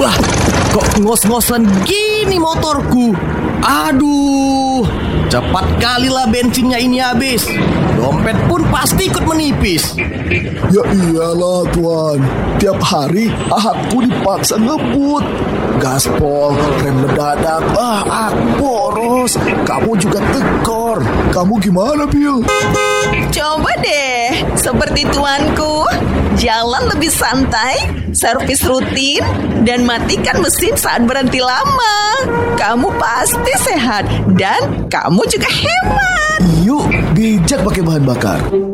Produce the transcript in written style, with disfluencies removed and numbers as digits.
Lah, kok ngos-ngosan gini motorku? Aduh, cepat kali lah bensinnya ini habis. Dompet pun pasti ikut menipis. Ya iyalah tuan, tiap hari aku dipaksa ngebut. Gaspol, rem mendadak, boros. Kamu juga tekor. Kamu gimana, Bill? Coba deh, seperti tuanku, jalan lebih santai, servis rutin, dan matikan mesin saat berhenti lama. Kamu pasti sehat dan kamu juga hemat. Yuk, bijak pakai bahan bakar.